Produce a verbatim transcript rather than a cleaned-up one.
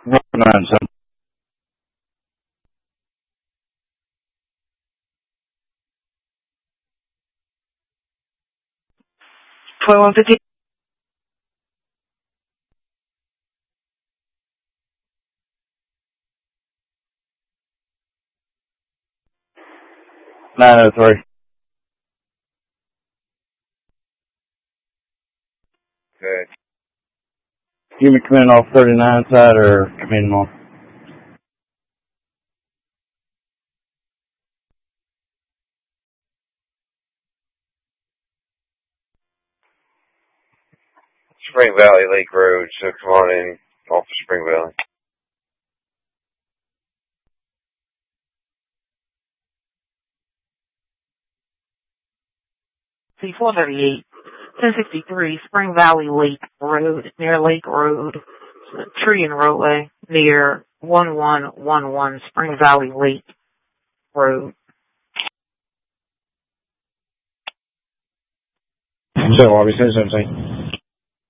nine seven. twenty-one fifty. nine oh three. Okay. You me come in off thirty-nine side or come in off? Spring Valley Lake Road, so come on in off of Spring Valley. C four thirty-eight, ten sixty-three, Spring Valley Lake Road, near Lake Road, tree and roadway, near one one one one Spring Valley Lake Road. So, obviously,